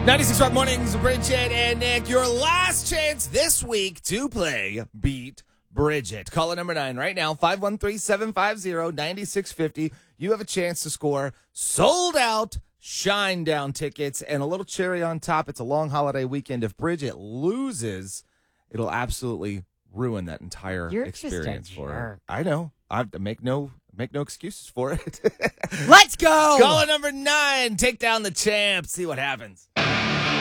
96 Rock Mornings, Bridget and Nick. Your last chance this week to play Beat Bridget. Caller number 9 right now, 513-750-9650. You have a chance to score sold out Shine Down tickets and a little cherry on top. It's a long holiday weekend. If Bridget loses, it'll absolutely ruin that entire experience for her. I know. I make no excuses for it. Let's go. Caller number 9, take down the champ. See what happens.